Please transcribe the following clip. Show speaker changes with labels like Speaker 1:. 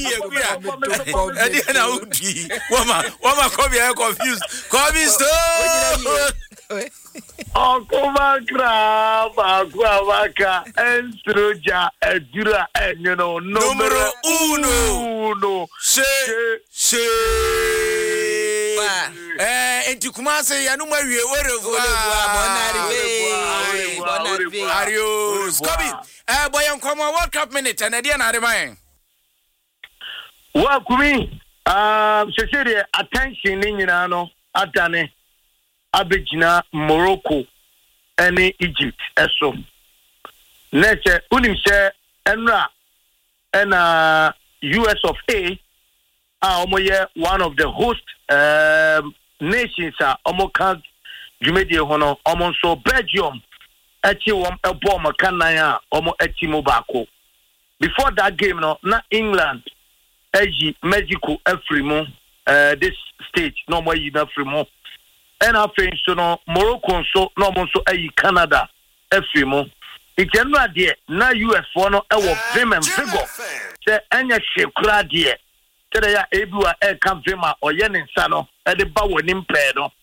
Speaker 1: Edi na udi. Wama come here confused. Come so.
Speaker 2: Okomakra bakwawaka ensroja edura enyo
Speaker 1: Numero uno. Se. Enti Kumase ya numa wie bonarive. Ario. Skobi. Boy nkomo World Cup minute and edi na ademai.
Speaker 2: Wa kumi sesere attention ni nyina no adane abegina Morocco and Egypt eso neche unimse enra and US of A omoye one of the host nations omoka jumedie hono omonso Belgium echi wom ebo makanan a omo echi mo baako before that game no na England Mexico Afrimo this stage no more you Afrimo and after so no Morocco so no more so Canada Afrimo it general there na US for no e wo vim and vigor say anya shekura there say ya ebu a e kan vim a oye ne nsa no e de ba wonim pe no